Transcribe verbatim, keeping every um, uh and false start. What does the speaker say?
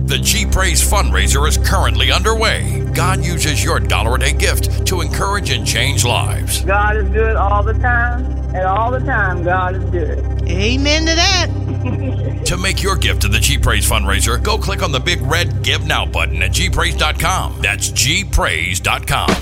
The G Praise fundraiser is currently underway. God uses your dollar a day gift to encourage and change lives. God is good all the time, and all the time God is good. Amen to that. To make your gift to the G Praise fundraiser, go click on the big red Give Now button at G praise dot com. That's G praise dot com.